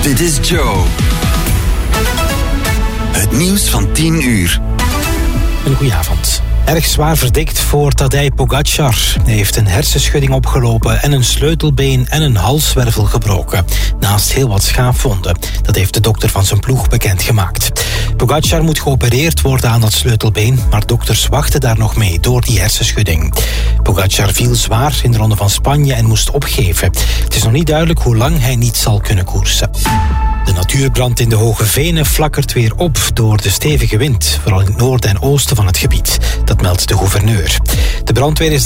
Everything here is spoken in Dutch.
Dit is Joe. Het nieuws van 10 uur. Een goeie avond. Erg zwaar verdikt voor Tadej Pogačar. Hij heeft een hersenschudding opgelopen en een sleutelbeen en een halswervel gebroken. Naast heel wat schaafwonden. Dat heeft de dokter van zijn ploeg bekendgemaakt. Pogačar moet geopereerd worden aan dat sleutelbeen, maar dokters wachten daar nog mee door die hersenschudding. Pogačar viel zwaar in de Ronde van Spanje en moest opgeven. Het is nog niet duidelijk hoe lang hij niet zal kunnen koersen. De natuurbrand in de Hoge Venen flakkert weer op door de stevige wind, vooral in het noorden en oosten van het gebied. Dat meldt de gouverneur. De brandweer is